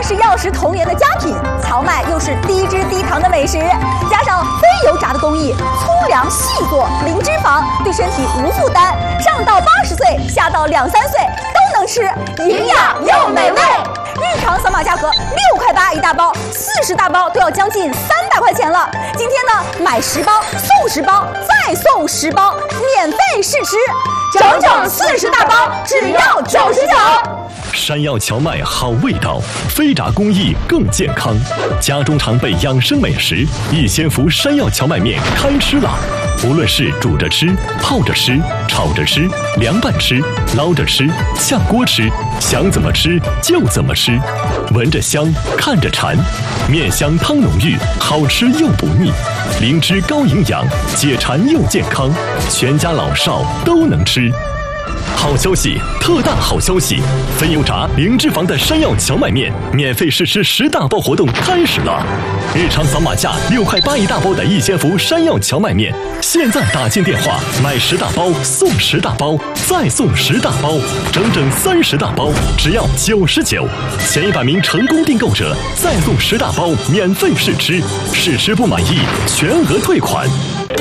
是药食同源的佳品，荞麦又是低脂低糖的美食，加上非油炸的工艺，粗粮细做，零脂肪，对身体无负担，上到80岁，下到2、3岁都能吃，营养又美味。日常扫码价格6块8一大包，40大包都要将近300块钱了。今天呢，买10包送10包，再送10包，免费试吃，整整40大包，只要99。 山药荞麦好味道，非炸工艺更健康。家中常备养生美食，逸仙福山药荞麦面开吃了。无论是煮着吃、泡着吃、炒着吃、凉拌吃、捞着吃、下锅吃，想怎么吃就怎么吃。闻着香，看着馋，面香汤浓郁，好吃又不腻，灵芝高营养，解馋又健康，全家老少都能吃。好消息，特大好消息！非油炸零脂肪的山药荞麦面免费试吃10大包活动开始了。日常扫码价6块8一大包的逸仙福山药荞麦面，现在打进电话买10大包送10大包，再送10大包，整整30大包，只要99。前100名成功订购者再送10大包免费试吃，试吃不满意全额退款。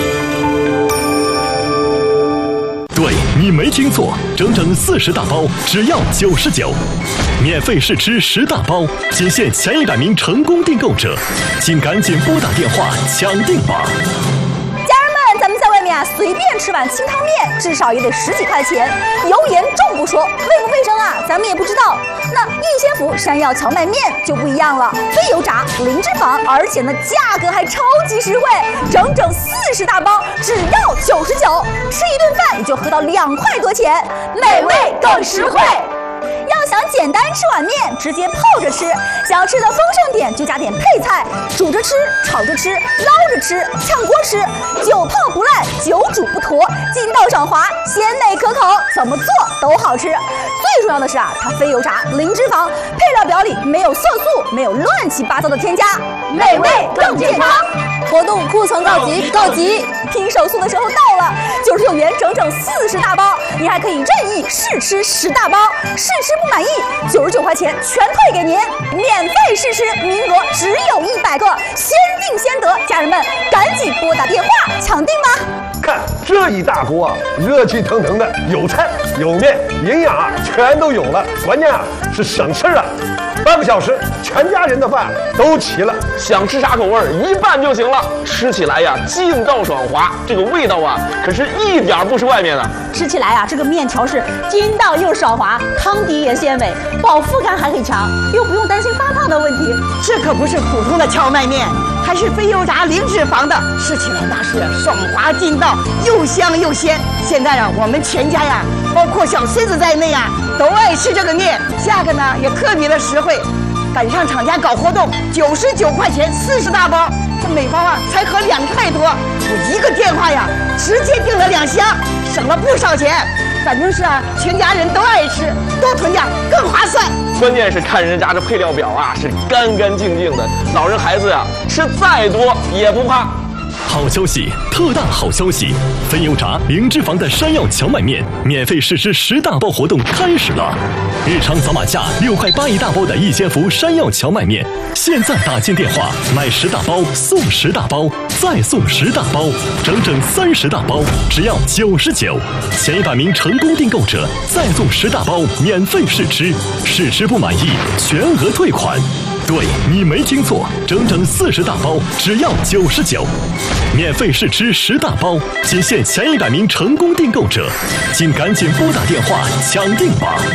对，你没听错，整整40大包，只要99，免费试吃10大包，仅限前100名成功订购者，请赶紧拨打电话抢订吧。 咱们在外面啊，随便吃碗清汤面，至少也得10几块钱，油盐重不说，卫不卫生啊，咱们也不知道。那逸仙福山药荞麦面就不一样了，非油炸，零脂肪，而且呢价格还超级实惠，整整40大包，只要99，吃一顿饭也就合到2块多钱，美味更实惠。要想简单吃碗面，直接泡着吃；想要吃的丰盛点，就加点配菜，煮着吃、炒着吃、捞着吃、炝锅吃，久泡不烂，久煮不坨，筋道爽滑，鲜美可口，怎么做都好吃。最重要的是啊，它非油炸，零脂肪，配料表里没有色素，没有乱七八糟的添加，美味更健康。活动库存告急，告急！拼手速的时候到了，99元整整40大包，你还可以任意试吃10大包，试吃不满意，99块钱全退给您，免费试吃，名额只有100个，先定先得，家人们赶紧拨打电话抢订吧！ 看这一大锅啊，热气腾腾的，有菜有面，营养啊全都有了，关键啊是省事啊。半个小时，全家人的饭都齐了。 想吃啥口味一拌就行了，吃起来呀劲道爽滑，这个味道啊可是一点不是外面的。 吃起来啊，这个面条是筋道又爽滑，汤底也鲜美，饱腹感还很强，又不用担心发胖的问题。 这可不是普通的荞麦面，还是非油炸零脂肪的，吃起来那是爽滑劲道，又香又鲜。现在啊，我们全家呀，包括小孙子在内啊，都爱吃这个面，价格呢也特别的实惠。赶上厂家搞活动，99块钱40大包，这每包啊才合2块多。我一个电话呀，直接订了2箱，省了不少钱。反正是啊，全家人都爱吃，多囤点更划算。 关键是看人家这配料表啊，是干干净净的，老人孩子呀吃再多也不怕。 好消息，特大好消息！非油炸零脂肪的山药荞麦面免费试吃10大包活动开始了。日常扫码价6块8一大包的逸仙福山药荞麦面，现在打进电话买10大包送10大包，再送10大包，整整30大包，只要99。前100名成功订购者再送10大包免费试吃，试吃不满意全额退款。对，你没听错，整整40大包，只要99，免费试吃10大包，仅限前100名成功订购者，请赶紧拨打电话抢订吧。